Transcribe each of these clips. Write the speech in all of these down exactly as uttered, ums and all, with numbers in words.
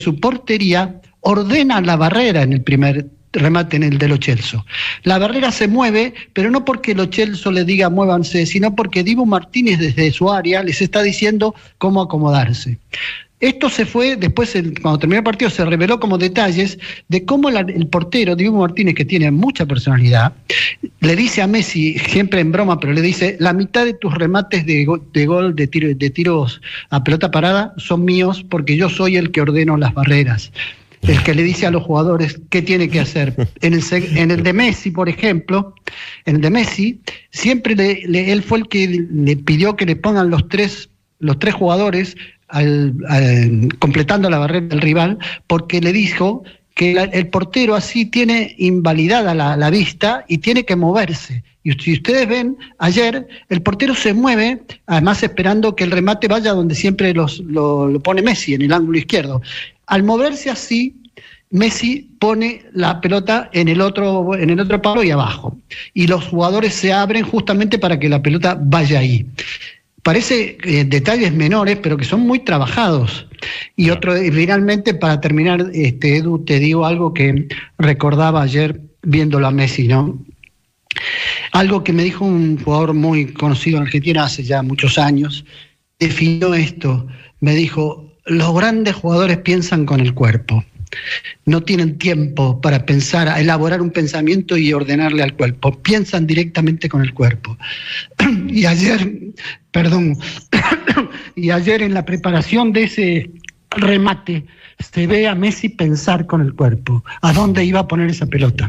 su portería ordena la barrera en el primer remate, en el de Lo Celso. La barrera se mueve, pero no porque Lo Celso le diga muévanse, sino porque Dibu Martínez desde su área les está diciendo cómo acomodarse. Esto se fue, después el, cuando terminó el partido se reveló como detalles de cómo la, el portero, Dibu Martínez, que tiene mucha personalidad, le dice a Messi, siempre en broma, pero le dice, la mitad de tus remates de, go, de gol, de, tiro, de tiros a pelota parada, son míos porque yo soy el que ordeno las barreras. El que le dice a los jugadores qué tiene que hacer. En el, en el de Messi, por ejemplo, en el de Messi, siempre le, le, él fue el que le pidió que le pongan los tres, los tres jugadores al, al, completando la barrera del rival, porque le dijo que la, el portero así tiene invalidada la, la vista y tiene que moverse. Y si ustedes ven, ayer el portero se mueve, además esperando que el remate vaya donde siempre los, lo, lo pone Messi, en el ángulo izquierdo. Al moverse así, Messi pone la pelota en el otro, en el otro palo y abajo. Y los jugadores se abren justamente para que la pelota vaya ahí. Parece eh, detalles menores, pero que son muy trabajados. Y otro, y finalmente, para terminar, este, Edu, te digo algo que recordaba ayer viéndolo a Messi, ¿no? Algo que me dijo un jugador muy conocido en Argentina hace ya muchos años, definió esto, me dijo, los grandes jugadores piensan con el cuerpo, no tienen tiempo para pensar, a elaborar un pensamiento y ordenarle al cuerpo, piensan directamente con el cuerpo. Y ayer, perdón, y ayer en la preparación de ese remate, se ve a Messi pensar con el cuerpo, a dónde iba a poner esa pelota.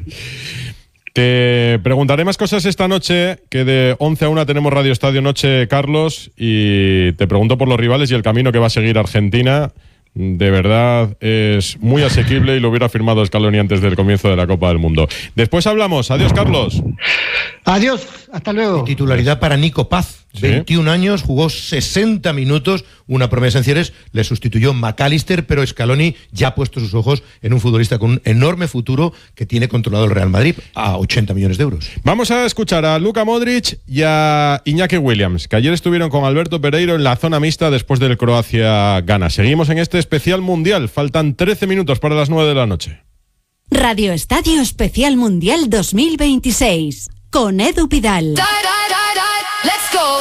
Te preguntaré más cosas esta noche, que de once a una tenemos Radio Estadio Noche, Carlos, y te pregunto por los rivales y el camino que va a seguir Argentina. De verdad es muy asequible y lo hubiera firmado Scaloni antes del comienzo de la Copa del Mundo. Después hablamos. Adiós, Carlos. Adiós, hasta luego. Y titularidad para Nico Paz. ¿Sí? veintiún años, jugó sesenta minutos, una promesa en Cieres, le sustituyó McAllister, pero Scaloni ya ha puesto sus ojos en un futbolista con un enorme futuro que tiene controlado el Real Madrid a ochenta millones de euros. Vamos a escuchar a Luka Modric y a Iñaki Williams, que ayer estuvieron con Alberto Pereiro en la zona mixta después del Croacia-Ghana. Seguimos en este especial mundial, faltan trece minutos para las nueve de la noche. Radio Estadio Especial Mundial dos mil veintiséis, con Edu Pidal. Let's go.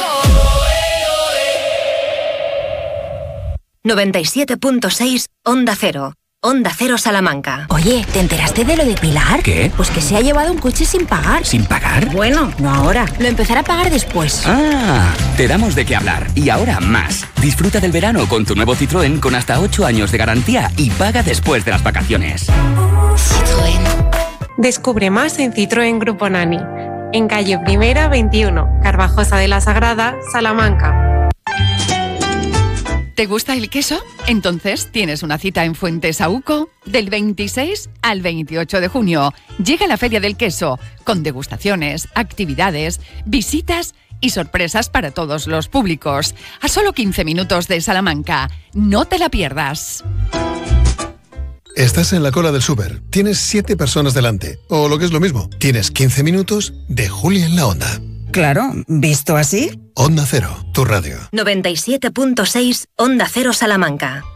noventa y siete punto seis Onda Cero. Onda Cero Salamanca. Oye, ¿te enteraste de lo de Pilar? ¿Qué? Pues que se ha llevado un coche sin pagar. ¿Sin pagar? Bueno, no ahora. Lo empezará a pagar después. Ah, te damos de qué hablar. Y ahora más. Disfruta del verano con tu nuevo Citroën con hasta ocho años de garantía y paga después de las vacaciones. Citroën. Descubre más en Citroën Grupo Nani. En calle Primera veintiuno, Carvajosa de la Sagrada, Salamanca. ¿Te gusta el queso? Entonces tienes una cita en Fuentes Auco del veintiséis al veintiocho de junio. Llega la Feria del Queso, con degustaciones, actividades, visitas y sorpresas para todos los públicos. A solo quince minutos de Salamanca. No te la pierdas. Estás en la cola del súper, tienes siete personas delante, o lo que es lo mismo, tienes quince minutos de Juli en la Onda. Claro, ¿visto así? Onda Cero, tu radio. noventa y siete punto seis Onda Cero Salamanca.